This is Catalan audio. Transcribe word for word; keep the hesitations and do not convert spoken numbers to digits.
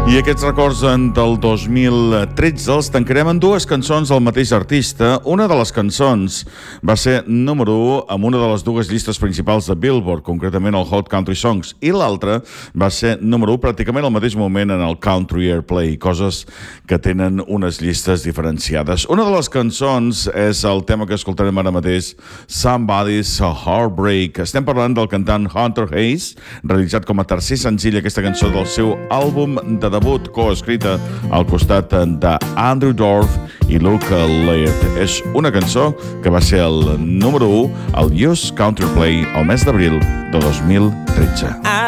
I aquests records del dos mil tretze els tancarem en dues cançons del mateix artista. Una de les cançons va ser número u amb una de les dues llistes principals de Billboard, concretament el Hot Country Songs, i l'altra va ser número u pràcticament al mateix moment en el Country Airplay, coses que tenen unes llistes diferenciades. Una de les cançons és el tema que escoltarem ara mateix, Somebody's Heartbreak. Estem parlant del cantant Hunter Hayes, realitzat com a tercer senzill aquesta cançó del seu àlbum de debut, coescrita al costat d'Andrew Dorff i Luke Laird. És una cançó que va ser el número u al U S Country Play el mes d'abril de dos mil tretze.